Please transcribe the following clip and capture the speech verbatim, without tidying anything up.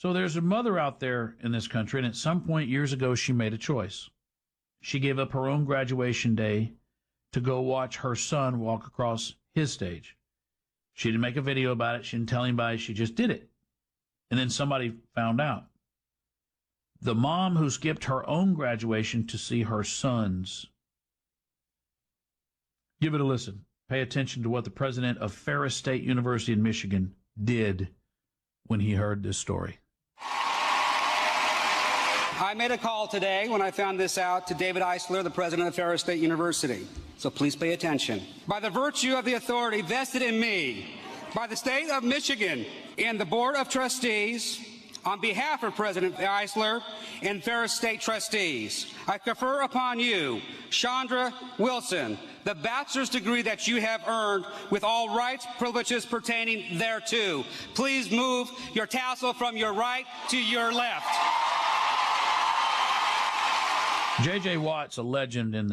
So there's a mother out there in this country, and at some point years ago, she made a choice. She gave up her own graduation day to go watch her son walk across his stage. She didn't make a video about it. She didn't tell anybody. She just did it. And then somebody found out. The mom who skipped her own graduation to see her son's. Give it a listen. Pay attention to what the president of Ferris State University in Michigan did when he heard this story. I made a call today when I found this out to David Eisler, the president of Ferris State University. So please pay attention. By the virtue of the authority vested in me by the state of Michigan and the Board of Trustees, on behalf of President Eisler and Ferris State trustees, I confer upon you, Chandra Wilson, the bachelor's degree that you have earned with all rights, privileges pertaining thereto. Please move your tassel from your right to your left. J J. Watt's a legend in the